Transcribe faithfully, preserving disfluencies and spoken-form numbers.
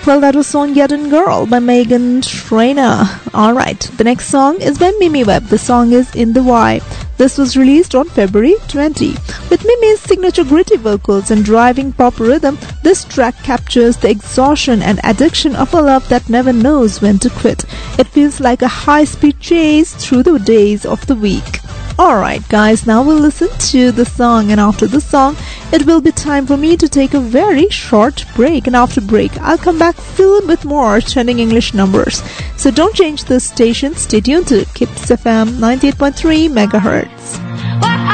Well, that was song Garden Girl by Meghan Trainor. Alright, the next song is by Mimi Webb. The song is In the Y. This was released on February twentieth. With Mimi's signature gritty vocals and driving pop rhythm, this track captures the exhaustion and addiction of a love that never knows when to quit. It feels like a high-speed chase through the days of the week. Alright guys, now we'll listen to the song, and after the song, it will be time for me to take a very short break, and after break, I'll come back soon with more trending English numbers. So don't change the station, stay tuned to Kids F M ninety-eight point three megahertz.